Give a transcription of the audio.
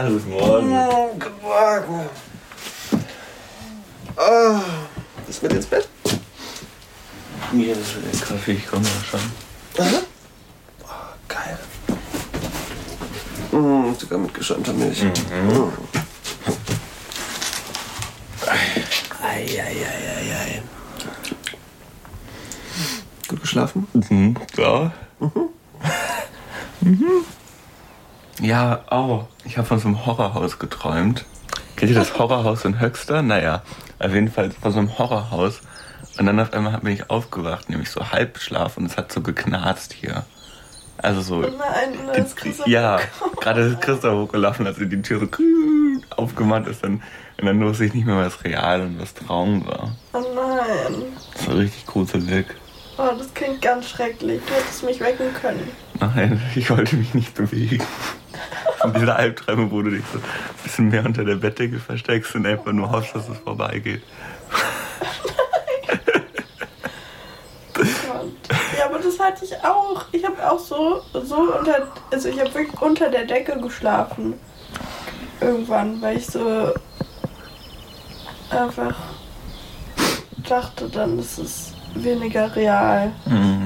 Ja, guten Morgen. Guten Morgen. Oh, bist du mit ins Bett? Mir ist der Kaffee, ich komme ja schon. Aha. Oh, geil. Sogar mit geschäumter Milch. Ei. Gut geschlafen? Ja. Ja, ich habe von so einem Horrorhaus geträumt. Kennt ihr das Horrorhaus in Höxter? Naja, auf jeden Fall von so einem Horrorhaus. Und dann auf einmal bin ich aufgewacht, nämlich so Halbschlaf und es hat so geknarzt hier. Also so... Nein, das ist Christoph. Ja, gerade ist Christoph hochgelaufen, als die Tür so aufgemacht ist. Und dann wusste ich nicht mehr, was real und was Traum war. Oh nein. Das war richtig gruselig. Oh, das klingt ganz schrecklich. Du hättest mich wecken können. Nein, ich wollte mich nicht bewegen. Von dieser Albträume, wo du dich so ein bisschen mehr unter der Bettdecke versteckst und einfach nur hoffst, dass es vorbeigeht. Ja, aber das hatte ich auch. Ich habe auch ich habe wirklich unter der Decke geschlafen. Irgendwann, weil ich so einfach dachte, dann ist es weniger real.